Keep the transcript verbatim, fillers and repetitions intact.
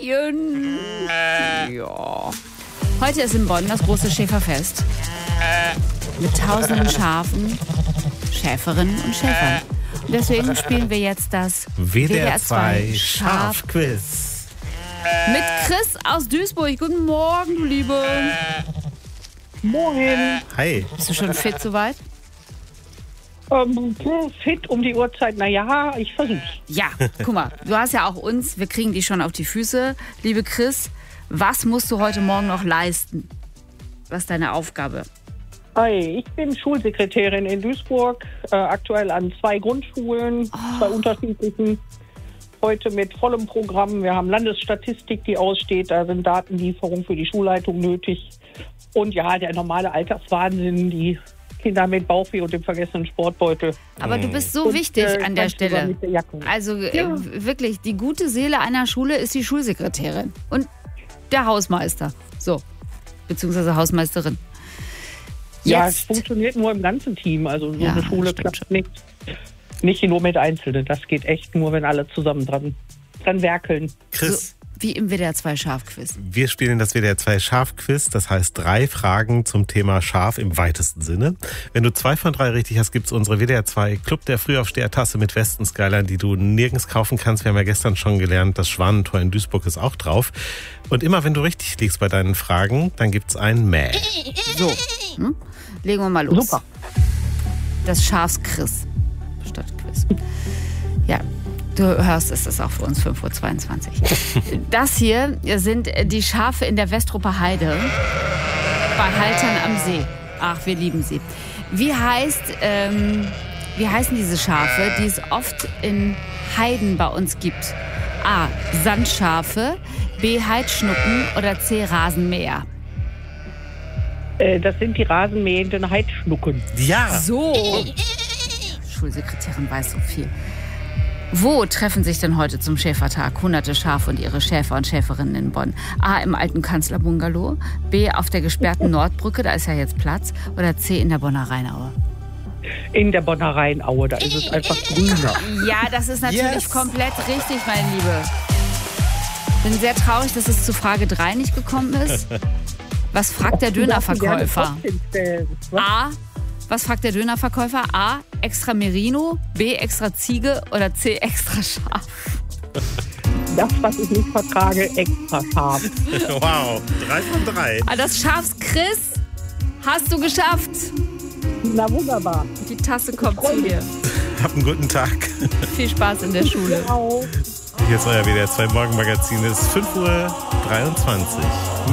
Hallöchen. Ja. Heute ist in Bonn das große Schäferfest. Mit tausenden Schafen, Schäferinnen und Schäfern. Und deswegen spielen wir jetzt das W D R zwei Schafquiz. Mit Chris aus Duisburg. Guten Morgen, du Liebe. Morgen. Hi. Bist du schon fit soweit? Ähm, fit um die Uhrzeit, naja, ich versuch's. Ja, guck mal, du hast ja auch uns, wir kriegen die schon auf die Füße. Liebe Chris, was musst du heute Morgen noch leisten? Was ist deine Aufgabe? Hi, ich bin Schulsekretärin in Duisburg, äh, aktuell an zwei Grundschulen, Oh. zwei unterschiedlichen. Heute mit vollem Programm. Wir haben Landesstatistik, die aussteht, da sind Datenlieferungen für die Schulleitung nötig. Und ja, der normale Alltagswahnsinn, die Kinder mit Bauchweh und dem vergessenen Sportbeutel. Aber du bist so Und, wichtig äh, an der tagsüber Stelle. mit der Jacke. Also äh, Ja. wirklich, die gute Seele einer Schule ist die Schulsekretärin und der Hausmeister. So, beziehungsweise Hausmeisterin. Ja, es Jetzt. funktioniert nur im ganzen Team. Also so Ja, eine Schule stimmt klappt schon. nicht. Nicht nur mit Einzelnen. Das geht echt nur, wenn alle zusammen dran, dran werkeln. Chris, So, wie im W D R zwei Schafquiz. wir spielen das W D R zwei Schafquiz. Das heißt drei Fragen zum Thema Schaf im weitesten Sinne. Wenn du zwei von drei richtig hast, gibt's unsere W D R zwei Club der Frühaufsteher-Tasse mit Westen-Skyline, die du nirgends kaufen kannst. Wir haben ja gestern schon gelernt, das Schwanentor in Duisburg ist auch drauf. Und immer wenn du richtig liegst bei deinen Fragen, dann gibt's ein Mäh. So, hm? Legen wir mal los. Super. Das Schafsquiz statt Quiz. Ja, du hörst, es ist auch für uns fünf Uhr zweiundzwanzig. Das hier sind die Schafe in der Westrupper Heide bei Haltern am See. Ach, wir lieben sie. Wie heißt, ähm, wie heißen diese Schafe, die es oft in Heiden bei uns gibt? A. Sandschafe, B. Heidschnucken oder C. Rasenmäher? Äh, das sind die rasenmähenden Heidschnucken. Ja. So. Schulsekretärin weiß so viel. Wo treffen sich denn heute zum Schäfertag hunderte Schafe und ihre Schäfer und Schäferinnen in Bonn? A. im alten Kanzlerbungalow, B. auf der gesperrten Nordbrücke, da ist ja jetzt Platz, oder C. in der Bonner Rheinaue? In der Bonner Rheinaue, da ist es einfach grüner. Ja, das ist natürlich Yes. komplett richtig, meine Liebe. Bin sehr traurig, dass es zu Frage drei nicht gekommen ist. Was fragt der Dönerverkäufer? A. Was fragt der Dönerverkäufer? A. Extra Merino, B. Extra Ziege oder C. Extra Schaf? Das, was ich nicht vertrage, extra scharf. Wow, drei von drei. Ah, das Schafs-Chris hast du geschafft. Na wunderbar. Die Tasse kommt zu dir. Hab einen guten Tag. Viel Spaß in der Schule. Ciao. Hier ist euer W D R zwei Morgenmagazin. Es ist fünf Uhr dreiundzwanzig.